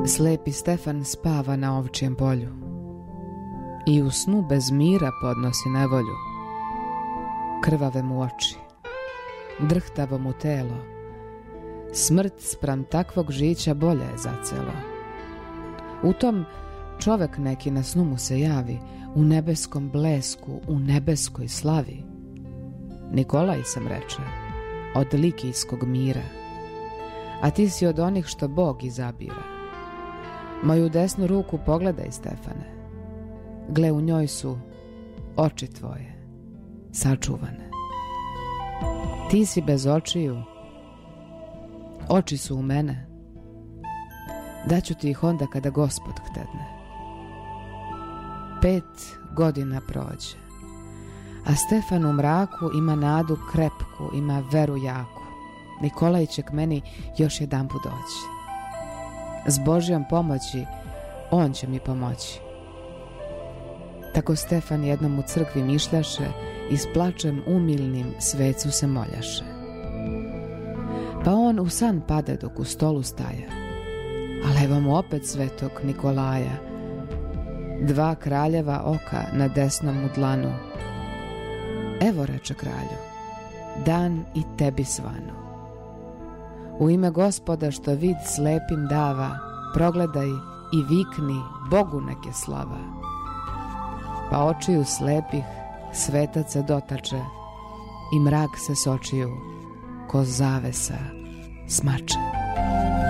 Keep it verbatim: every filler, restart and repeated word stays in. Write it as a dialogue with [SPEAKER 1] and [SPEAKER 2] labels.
[SPEAKER 1] Slepi Stefan spava na ovčijem polju i u snu bez mira podnosi nevolju. Krvave mu oči, drhtavo mu telo, smrt spram takvog žića bolje je zacelo. U tom čovek neki na snu mu se javi, u nebeskom blesku, u nebeskoj slavi. Nikolaj sam reče, od likijskog mira, a ti si od onih što Bog izabira. Moju desnu ruku pogledaj, Stefane, gle u njoj su oči tvoje, sačuvane. Ti si bez očiju, oči su u mene, daću ti ih onda kada Gospod htedne. Pet godina prođe, a Stefan u mraku ima nadu krepku, ima veru jaku. Nikolaj će k meni još jedan put doći. S Božjom pomoći on će mi pomoći. Tako Stefan jednom u crkvi mišljaše i s plačem umilnim svecu se moljaše. Pa on u san pade dok u stolu staja, a levo mu opet svetog Nikolaja, dva kraljeva oka na desnom mu dlanu. Evo, reče kralju, dan i tebi svanu. U ime Gospoda što vid slepim dava, progledaj i vikni, Bogu neke slava. Pa očiju slepih svetac se dotače i mrak se s očiju ko zavesa smače.